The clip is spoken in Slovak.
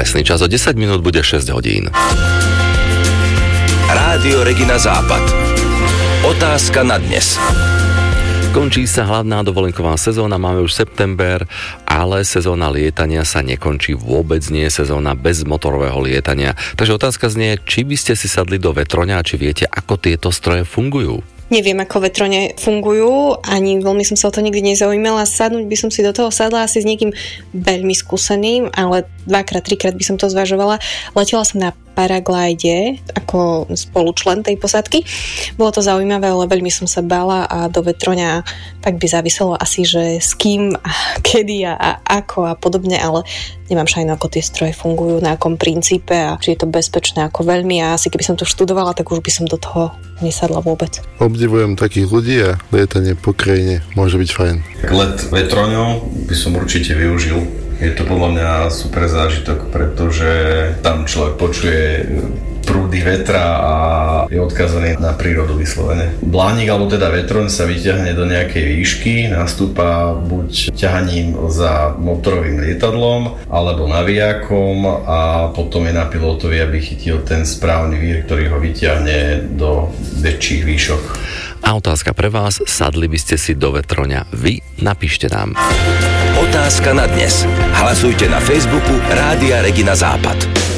Presný čas o 10 minút bude 6 hodín. Rádio Regina Západ. Otázka na dnes. Končí sa hlavná dovolenková sezóna, máme už september, ale sezóna lietania sa nekončí, vôbec nie je sezóna bez motorového lietania. Takže otázka znie, či by ste si sadli do vetroňa a či viete, ako tieto stroje fungujú. Neviem, ako vetrone fungujú, ani veľmi som sa o to nikdy nezaujímala. Sadnúť by som si do toho sadla asi s niekým veľmi skúseným, ale 2-3 krát by som to zvažovala. Letela som na paraglide ako spolučlen tej posádky. Bolo to zaujímavé, ale veľmi som sa bála a do vetroňa tak by záviselo asi, že s kým a kedy a ako a podobne, ale nemám šajnu, ako tie stroje fungujú, na akom princípe a či je to bezpečné, ako veľmi, a asi keby som to študovala, tak už by som do toho nesadla vôbec. Obdivujem takých ľudí a lietanie po krajine môže byť fajn. Let vetroňou by som určite využil. Je to podľa mňa super zážitok, pretože tam človek počuje prúdy vetra a je odkazaný na prírodu vyslovene. Blánik alebo teda vetroň sa vyťahne do nejakej výšky, nastúpa buď ťahaním za motorovým lietadlom alebo navijákom a potom je na pilotovi, aby chytil ten správny vír, ktorý ho vyťahne do väčších výšok. A otázka pre vás, sadli by ste si do vetroňa vy? Napíšte nám. Otázka na dnes. Hlasujte na Facebooku Rádia Regina Západ.